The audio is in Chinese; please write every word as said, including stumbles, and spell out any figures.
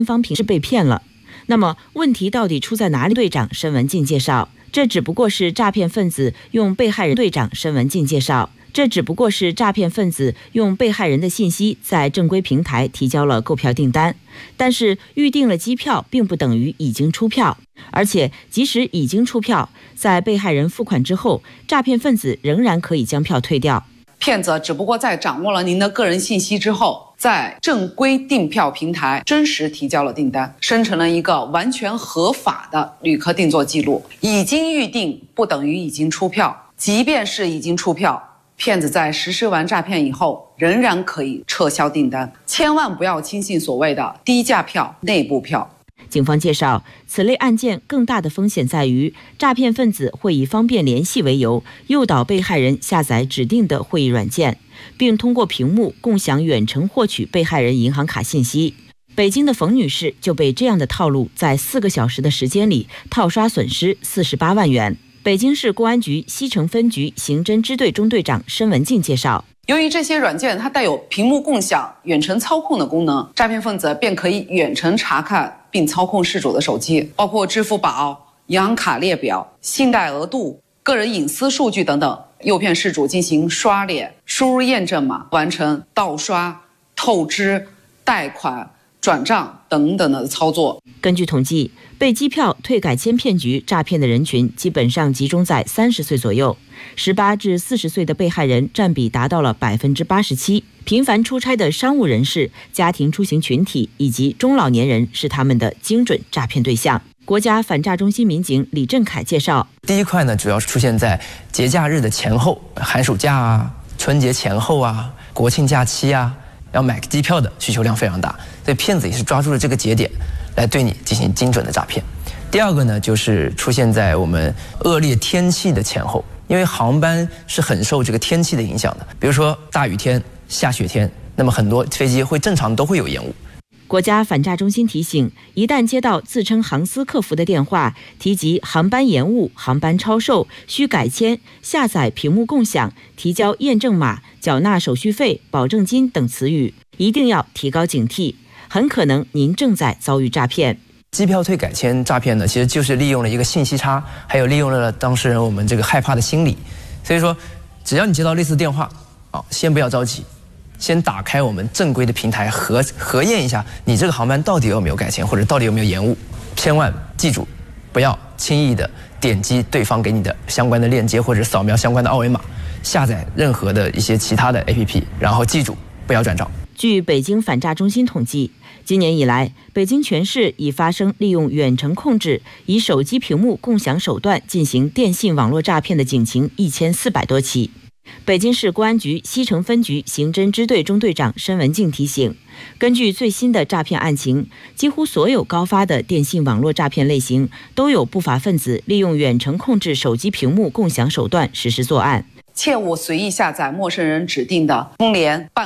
方平是被骗了。那么问题到底出在哪里？队长申文静介绍，这只不过是诈骗分子用被害人队长申文静介绍。这只不过是诈骗分子用被害人的信息在正规平台提交了购票订单，但是预订了机票并不等于已经出票，而且即使已经出票，在被害人付款之后，诈骗分子仍然可以将票退掉。 骗子只不过在掌握了您的个人信息之后，在正规订票平台真实提交了订单，生成了一个完全合法的旅客订座记录。已经预订不等于已经出票，即便是已经出票，骗子在实施完诈骗以后，仍然可以撤销订单。千万不要轻信所谓的低价票、内部票。 警方介绍，此类案件更大的风险在于，诈骗分子会以方便联系为由，诱导被害人下载指定的会议软件，并通过屏幕共享远程获取被害人银行卡信息。北京的冯女士就被这样的套路在四个小时的时间里套刷损失四十八万元。北京市公安局西城分局刑侦支队中队长申文静介绍， 由于这些软件它带有屏幕共享、远程操控的功能，诈骗分子便可以远程查看并操控事主的手机，包括支付宝、银行卡列表、信贷额度、个人隐私数据等等，诱骗事主进行刷脸、输入验证码、完成盗刷、透支、贷款、转账等等的操作。 根据统计，被机票退改签骗局诈骗的人群基本上集中在三十岁左右，十八至四十岁的被害人占比达到了百分之八十七。频繁出差的商务人士、家庭出行群体以及中老年人是他们的精准诈骗对象。国家反诈中心民警李振凯介绍， 第一块呢，主要是出现在节假日的前后，寒暑假啊、春节前后啊、国庆假期啊，要买机票的需求量非常大，所以骗子也是抓住了这个节点来对你进行精准的诈骗。第二个呢，就是出现在我们恶劣天气的前后，因为航班是很受这个天气的影响的，比如说大雨天、下雪天，那么很多飞机会正常都会有延误。 国家反诈中心提醒，一旦接到自称航司客服的电话，提及航班延误、航班超售、需改签、下载屏幕共享、提交验证码、缴纳手续费、保证金等词语，一定要提高警惕，很可能您正在遭遇诈骗。 机票退改签诈骗呢，其实就是利用了一个信息差，还有利用了当事人我们这个害怕的心理。所以说，只要你接到类似电话，啊，先不要着急，先打开我们正规的平台核核验一下，你这个航班到底有没有改签，或者到底有没有延误。千万记住，不要轻易的点击对方给你的相关的链接，或者扫描相关的二维码，下载任何的一些其他的 A P P， 然后记住不要转账。 据北京反诈中心统计，今年以来，北京全市已发生利用远程控制、以手机屏幕共享手段进行电信网络诈骗的警情一千四百多起。北京市公安局西城分局刑侦支队中队长申文静提醒，根据最新的诈骗案情，几乎所有高发的电信网络诈骗类型都有不法分子利用远程控制手机屏幕共享手段实施作案。 切勿随意下载陌生人指定的通联办